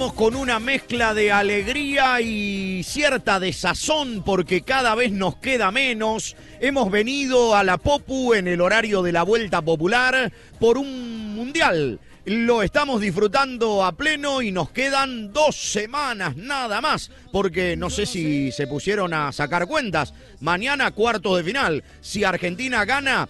Con una mezcla de alegría y cierta desazón porque cada vez nos queda menos. Hemos venido a la Popu en el horario de la Vuelta Popular por un mundial. Lo estamos disfrutando a pleno y nos quedan 2 semanas nada más, porque no sé si se pusieron a sacar cuentas. Mañana cuartos de final. Si Argentina gana,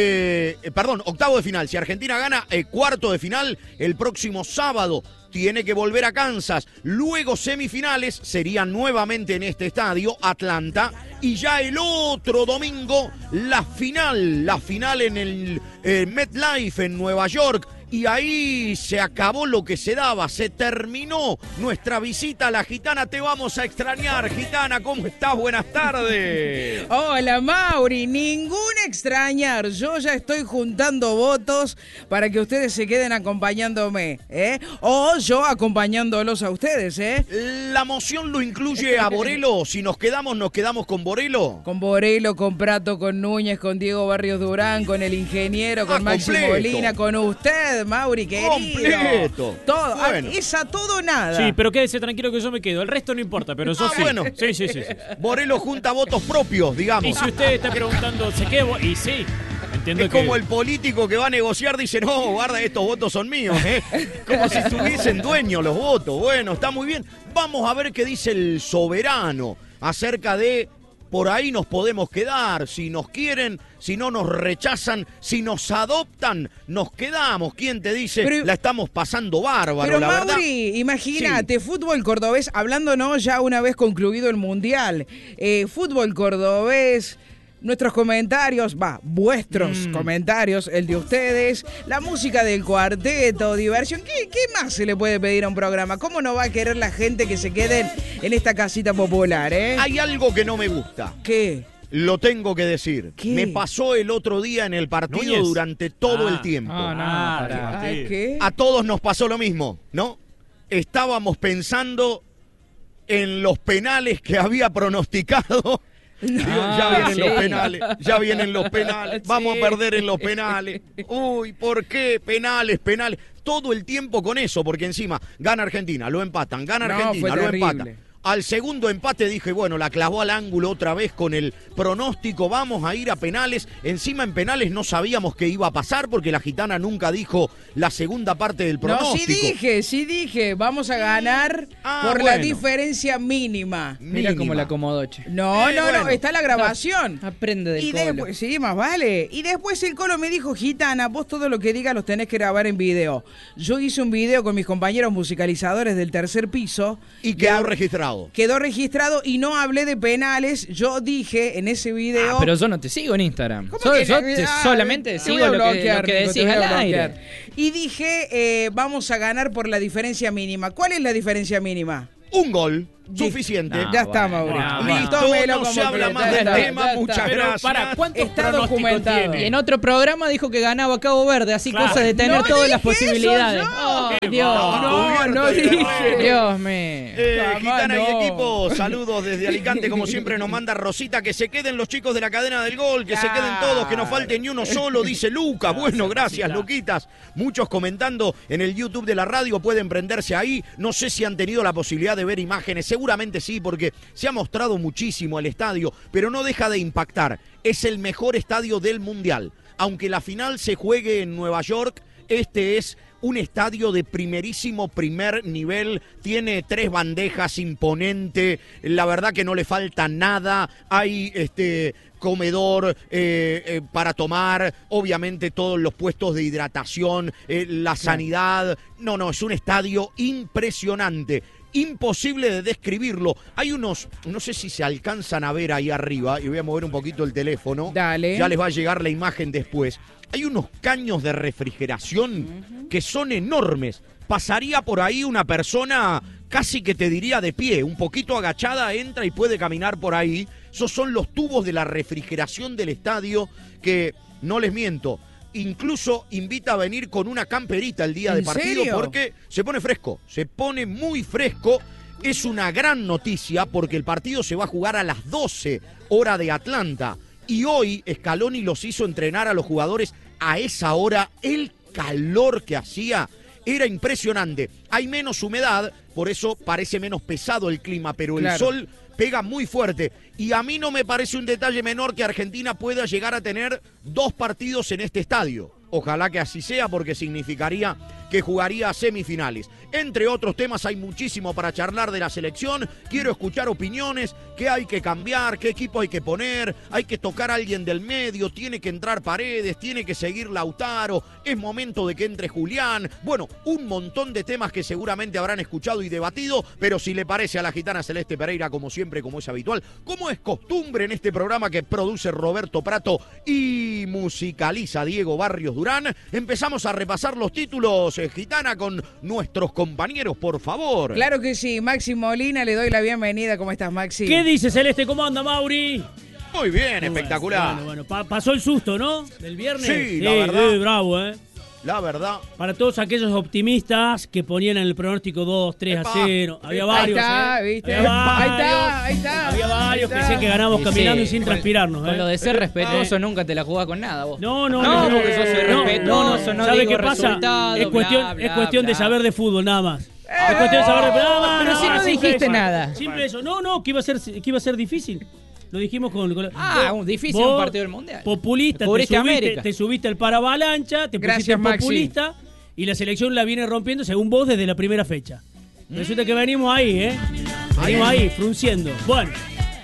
octavo de final. Si Argentina gana, cuarto de final el próximo sábado. Tiene que volver a Kansas. Luego semifinales serían nuevamente en este estadio, Atlanta. Y ya el otro domingo, la final en el MetLife en Nueva York. Y ahí se acabó lo que se daba, se terminó nuestra visita a la Gitana. Te vamos a extrañar, Gitana, ¿cómo estás? Buenas tardes. Hola, Mauri, ningún extrañar. Yo ya estoy juntando votos para que ustedes se queden acompañándome, o yo acompañándolos a ustedes, La moción lo incluye a Borelo. Si nos quedamos con Borelo. Con Borelo, con Prato, con Núñez, con Diego Barrios Durán, con el ingeniero, con Maxi Molina, con usted, Mauri, querido. Completo. Todo. Bueno. Es a todo o nada. Sí, pero quédese tranquilo que yo me quedo. El resto no importa, pero eso sí. Bueno. Sí. Borelo junta votos propios, digamos. Y si usted está preguntando, ¿se quedó? Y sí. Entiendo es que... como el político que va a negociar, dice, no, guarda, estos votos son míos, Como si estuviesen dueños los votos. Bueno, está muy bien. Vamos a ver qué dice el soberano acerca de... Por ahí nos podemos quedar, si nos quieren, si no nos rechazan, si nos adoptan, nos quedamos. ¿Quién te dice? Pero, la estamos pasando bárbaro, pero la Mauri, verdad. imagínate, sí. Fútbol cordobés, hablándonos ya una vez concluido el Mundial. Fútbol cordobés... Nuestros comentarios, vuestros comentarios, el de ustedes, la música del cuarteto, diversión. ¿Qué más se le puede pedir a un programa? ¿Cómo no va a querer la gente que se queden en esta casita popular, Hay algo que no me gusta. ¿Qué? Lo tengo que decir. ¿Qué? Me pasó el otro día en el partido Núñez. Durante todo el tiempo. ¿Qué? A todos nos pasó lo mismo, ¿no? Estábamos pensando en los penales que había pronosticado. Ya vienen los penales, vamos a perder en los penales. Uy, ¿por qué? Penales. Todo el tiempo con eso, porque encima gana Argentina, lo empatan, lo empatan. Al segundo empate dije, bueno, la clavó al ángulo otra vez con el pronóstico, vamos a ir a penales. Encima en penales no sabíamos qué iba a pasar porque la Gitana nunca dijo la segunda parte del pronóstico. No, sí dije, vamos a ganar por la diferencia mínima. Mira cómo la acomodó, che. No, está la grabación. Aprende del y Colo. Después, sí, más vale. Y después el Colo me dijo, Gitana, vos todo lo que digas los tenés que grabar en video. Yo hice un video con mis compañeros musicalizadores del tercer piso. Y quedó registrado. Quedó registrado y no hablé de penales. Yo dije en ese video... pero yo no te sigo en Instagram. Solamente sigo lo que decís al aire. Y dije, vamos a ganar por la diferencia mínima. ¿Cuál es la diferencia mínima? Un gol. Suficiente. Ya está, Mauri. Listo, no se habla más del tema, muchas gracias. Para, ¿cuántos está documentado tiene? Y en otro programa dijo que ganaba Cabo Verde, así cosa de tener todas las posibilidades. No dije. Dios mío. Gitana y equipo, saludos desde Alicante, como siempre nos manda Rosita, que se queden los chicos de la cadena del gol, que se queden todos, que no falte ni uno solo, dice Lucas. Bueno, gracias, Luquitas. Muchos comentando en el YouTube de la radio, pueden prenderse ahí. No sé si han tenido la posibilidad de ver imágenes, seguramente sí, porque se ha mostrado muchísimo el estadio, pero no deja de impactar. Es el mejor estadio del Mundial. Aunque la final se juegue en Nueva York, este es un estadio de primer nivel, tiene 3 bandejas, imponente, la verdad que no le falta nada, hay comedor para tomar, obviamente todos los puestos de hidratación, la sanidad, no, es un estadio impresionante. Imposible de describirlo. Hay unos, no sé si se alcanzan a ver ahí arriba, y voy a mover un poquito el teléfono. Dale. Ya les va a llegar la imagen después. Hay unos caños de refrigeración que son enormes. Pasaría por ahí una persona casi que te diría de pie, un poquito agachada, entra y puede caminar por ahí. Esos son los tubos de la refrigeración del estadio que, no les miento, incluso invita a venir con una camperita el día de partido. ¿Serio? Porque se pone fresco, se pone muy fresco. Es una gran noticia porque el partido se va a jugar a las 12 hora de Atlanta. Y hoy Scaloni los hizo entrenar a los jugadores a esa hora. El calor que hacía era impresionante. Hay menos humedad, por eso parece menos pesado el clima, pero el sol pega muy fuerte. Y a mí no me parece un detalle menor que Argentina pueda llegar a tener 2 partidos en este estadio. Ojalá que así sea, porque significaría que jugaría a semifinales. Entre otros temas, hay muchísimo para charlar de la selección. Quiero escuchar opiniones, qué hay que cambiar, qué equipo hay que poner, hay que tocar a alguien del medio, tiene que entrar Paredes, tiene que seguir Lautaro, es momento de que entre Julián. Bueno, un montón de temas que seguramente habrán escuchado y debatido, pero si le parece a la gitana Celeste Pereira, como siempre, como es habitual, como es costumbre en este programa que produce Roberto Prato y musicaliza Diego Barrios Durán, empezamos a repasar los títulos, gitana, con nuestros compañeros, por favor. Claro que sí, Maxi Molina, le doy la bienvenida. ¿Cómo estás, Maxi? ¿Qué dice Celeste? ¿Cómo anda, Mauri? Muy bien, espectacular. Bueno, pasó el susto, ¿no? Del viernes. Sí, la verdad. Bravo, La verdad. Para todos aquellos optimistas que ponían en el pronóstico 2-3-0. Había varios. Ahí está, ¿viste? Ahí está. Había varios que decían que ganamos caminando y sin transpirarnos. Con lo de ser respetuoso nunca te la jugás con nada, vos. No, porque sos irrespetuoso, no ¿Sabe digo qué pasa? resultado, Es cuestión de saber de fútbol, nada más. Es cuestión de saber de fútbol. Pero si no dijiste nada. Simple eso. No, que iba a ser difícil. Lo dijimos con difícil un partido del Mundial. Populista, te subiste al paravalancha, te pusiste populista y la selección la viene rompiendo según vos desde la primera fecha. Resulta que venimos ahí, Venimos ahí, frunciendo. Bueno.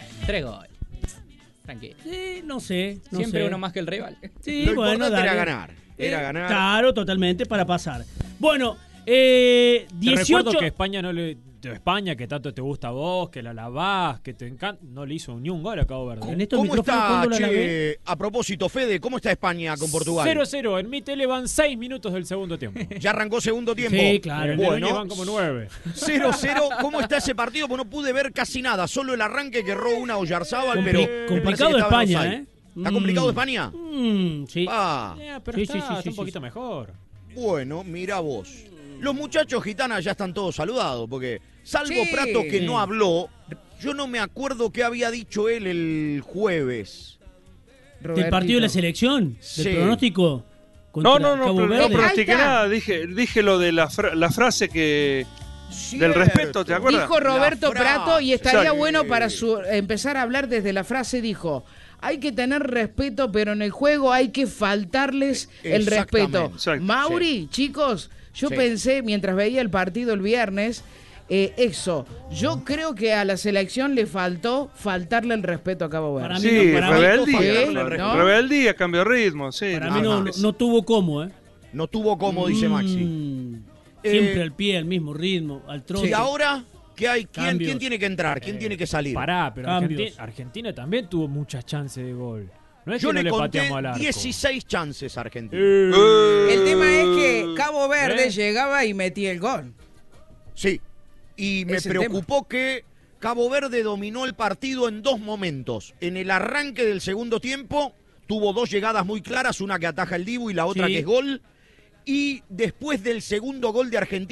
3 goles. Tranquilo. Sí, no sé. Siempre uno más que el rival. Sí, Lo bueno, importante dale. era ganar. Era ganar. Claro, totalmente, para pasar. Bueno, 18... Te recuerdo que España, que tanto te gusta a vos, que la alabás, que te encanta, no le hizo ni un gol a Cabo Verde. En estos ¿Cómo micrófonos, está, ¿cuándo lo che? alabé? A propósito, Fede, ¿cómo está España con Portugal? 0-0, en mi tele van 6 minutos del segundo tiempo. Ya arrancó segundo tiempo. Sí, claro. En el Bueno, van como 9. 0-0. ¿Cómo está ese partido? Pues no pude ver casi nada. Solo el arranque que erró una Oyarzábal, pero me parece complicado que estaba en España, offside. ¿Está complicado España? Sí. Pero está un poquito mejor. Bueno, mira vos. Los muchachos gitanas ya están todos saludados, porque salvo Prato que no habló, yo no me acuerdo qué había dicho él el jueves. ¿Del partido de la selección? Sí. ¿Del pronóstico? No Cabo Verde? pronostiqué nada, dije lo de la frase que... Del respeto, ¿te acuerdas? Dijo Roberto Prato, y estaría Exacto. bueno para empezar a hablar desde la frase, dijo: hay que tener respeto, pero en el juego hay que faltarles el respeto. Exacto. Mauri, chicos, yo pensé mientras veía el partido el viernes, yo creo que a la selección le faltó faltarle el respeto a Cabo Verde. Para mí Sí, para rebeldía. ¿no? Rebeldía, cambio de ritmo, sí. Para mí no tuvo cómo, No tuvo como, dice Maxi. Siempre al pie, al mismo ritmo, al trote. ¿Y ahora qué hay? ¿Quién Cambios. tiene que entrar? ¿Quién tiene que salir? Pará, pero Cambios. Argentina también tuvo muchas chances de gol. No es Yo que no le le conté pateamos al arco. 16 chances a Argentina. El tema es que Cabo Verde llegaba y metía el gol. Sí, y me Es el preocupó que Cabo Verde dominó el partido en 2 momentos. En el arranque del segundo tiempo tuvo 2 llegadas muy claras, una que ataja el Dibu y la otra Sí. que es gol. Y después del segundo gol de Argentina,